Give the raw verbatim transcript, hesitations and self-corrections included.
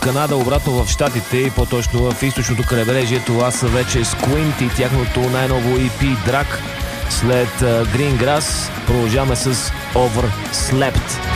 Канада обратно в Щатите и по-точно в източното крайбрежие. Това са вече Squint и тяхното най-ново и пи Drag. След Green Grass продължаваме с Overslept.